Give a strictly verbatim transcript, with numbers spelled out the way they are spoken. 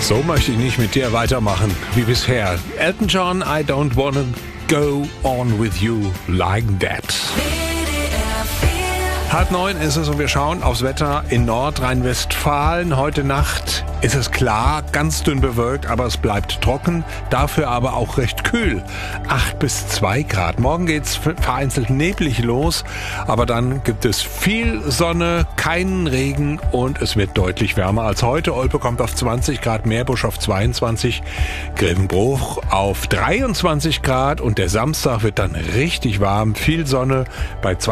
So möchte ich nicht mit dir weitermachen wie bisher. Elton John, I don't wanna go on with you like that. Halb neun ist es und wir schauen aufs Wetter in Nordrhein-Westfalen. Heute Nacht ist es klar, ganz dünn bewölkt, aber es bleibt trocken, dafür aber auch recht kühl. acht bis zwei Grad. Morgen geht's vereinzelt neblig los, aber dann gibt es viel Sonne, keinen Regen und es wird deutlich wärmer als heute. Olpe kommt auf zwanzig Grad, Meerbusch auf zweiundzwanzig, Grevenbruch auf dreiundzwanzig Grad und der Samstag wird dann richtig warm, viel Sonne bei